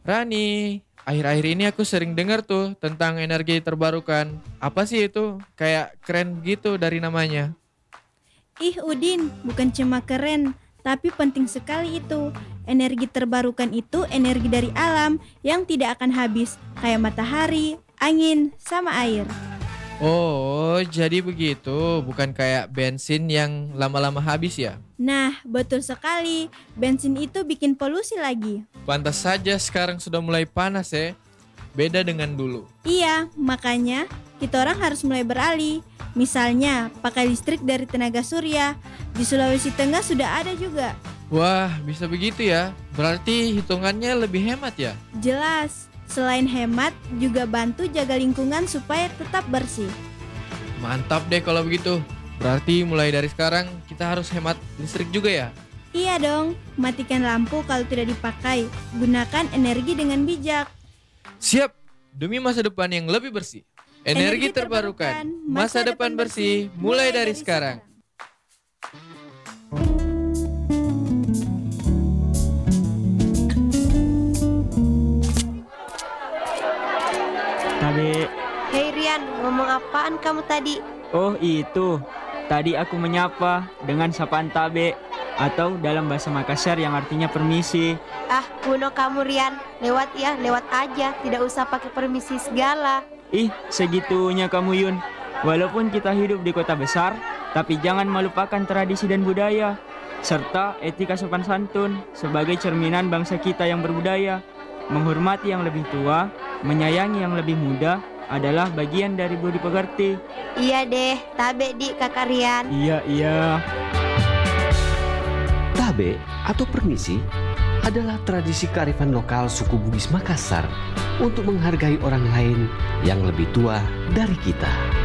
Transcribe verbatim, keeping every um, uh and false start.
Rani, akhir-akhir ini aku sering dengar tuh tentang energi terbarukan. Apa sih itu? Kayak keren gitu dari namanya. Ih Udin, bukan cuma keren, tapi penting sekali itu. Energi terbarukan itu energi dari alam yang tidak akan habis, kayak matahari, angin, sama air. Oh, jadi begitu. Bukan kayak bensin yang lama-lama habis ya? Nah, betul sekali. Bensin itu bikin polusi lagi. Pantas saja sekarang sudah mulai panas ya. Beda dengan dulu. Iya, makanya kita orang harus mulai beralih. Misalnya, pakai listrik dari tenaga surya. Di Sulawesi Tengah sudah ada juga. Wah, bisa begitu ya. Berarti hitungannya lebih hemat ya? Jelas, selain hemat, juga bantu jaga lingkungan supaya tetap bersih. Mantap deh kalau begitu. Berarti mulai dari sekarang kita harus hemat listrik juga ya? Iya dong, matikan lampu kalau tidak dipakai. Gunakan energi dengan bijak. Siap, demi masa depan yang lebih bersih. Energi, terbarukan, masa depan bersih, mulai dari sekarang. Tabe, Hei Rian, ngomong apaan kamu tadi? oh itu. Tadi aku menyapa dengan sapaan Tabe atau dalam bahasa Makassar yang artinya permisi. Ah, kuno kamu Rian. Lewat ya, lewat aja. Tidak usah pakai permisi segala. Ih, segitunya kamu Yun. Walaupun kita hidup di kota besar, tapi jangan melupakan tradisi dan budaya serta etika sopan santun sebagai cerminan bangsa kita yang berbudaya. Menghormati yang lebih tua, menyayangi yang lebih muda adalah bagian dari budi pekerti. Iya deh, tabe di kakak Rian. Iya, iya. Tabe atau permisi adalah tradisi kearifan lokal suku Bugis Makassar untuk menghargai orang lain yang lebih tua dari kita.